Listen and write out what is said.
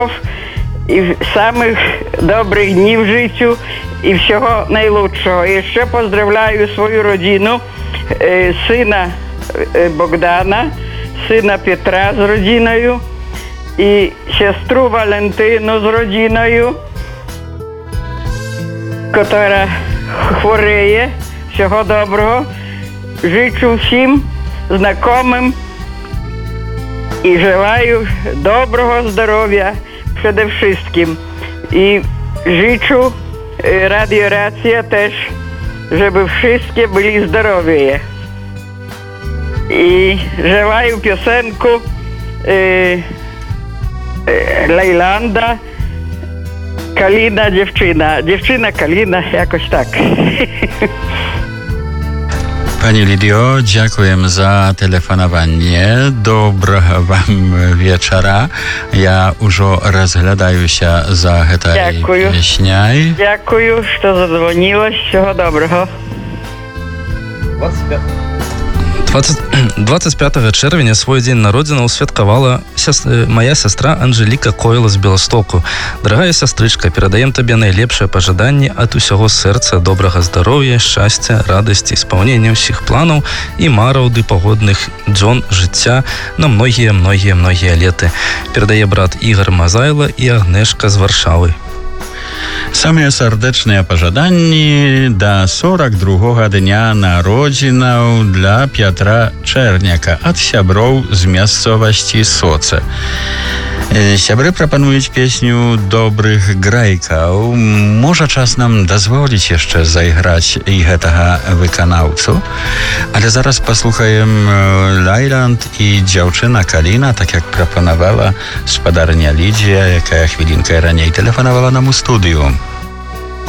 і самих добрих днів в життю і всього найлучшого. І ще поздравляю свою родину, сина Богдана, сина Петра з родиною і сестру Валентину з родиною, яка хворіє. Всього доброго. Życzę всім знайомим і желаю доброго здоров'я przede wszystkim. I życzę Radio Racja też, żeby wszystkie byli zdrowie. I желаю piosenku Lejlanda Kalina dziewczyna. Dziewczyna Kalina, jakoś tak. Pani Lidio, dziękuję za telefonowanie. Dobrego wam wieczora. Ja już rozglądаю się za tej pieśnią. Dziękuję, że zadzwoniłeś. Всього доброго. 25 червня свой день народзінаў святкавала моя сестра Анжеліка Койла з Беластоку. Дорогая сестричка, передаем тебе найлепшыя пажаданні ад усяго сэрца, добрага здароўя, шчасця, радасці, испаўнення ўсіх планаў і мараў ды пагодных дзён жыцця на многія леты. Перадае брат Ігор Мазайла і Агнешка з Варшавы. Самыя сардэчныя пажаданні да 42-го дня народзінаў для Пятра Чэрняка ад сяброў з мясцовасці Соце. Сябры прапануюць песню добрых грайкаў. Можа, час нам дазволіць яшчэ зайграць і гэтага выканаўцу. Але зараз паслухаем Лайланд і дзяўчына Каліна, так як прапанавала спадарня Лідзія, якая хвілінкай раней тэлефанавала нам у студыю.